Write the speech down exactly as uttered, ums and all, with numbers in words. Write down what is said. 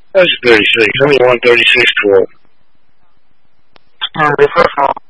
That's thirty-six. I mean one thirty-six twelve. Uh, the first one.